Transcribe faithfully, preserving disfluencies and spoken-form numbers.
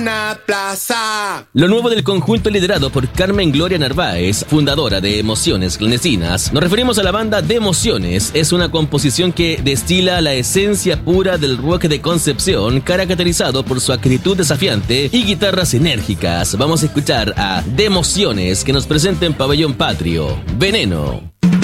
una plaza. Lo nuevo del conjunto liderado por Carmen Gloria Narváez, fundadora de Emociones Clandestinas. Nos referimos a la banda de Emociones. Es una composición que destila la esencia pura del rock de Concepción, caracterizado por su actitud desafiante y guitarras enérgicas. Vamos a escuchar a De Emociones, que nos presenta en Pabellón Patrio, Veneno.